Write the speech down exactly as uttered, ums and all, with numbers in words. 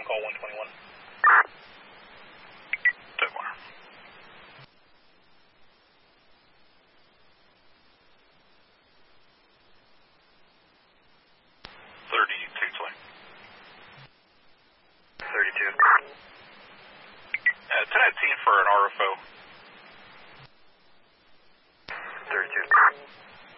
call one twenty-one. Deadwater. thirty, Tatesway. thirty-two. Uh, ten eighteen for an R F O.